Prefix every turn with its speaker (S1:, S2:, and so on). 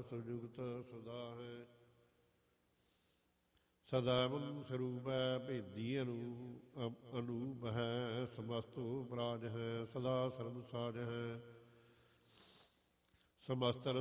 S1: ਸੁਜੁਗਤ ਸਦਾ ਹੈ। ਸਦਾਵੰ ਸਰੂਪੈ ਭੇਦੀ ਅਨੂਪ ਹੈ। ਸਮਸਤੋ ਬਰਾਜ ਹੈ, ਸਦਾ ਸਰਬ ਸਾਜ ਹੈ। ਸਮਸਤਨ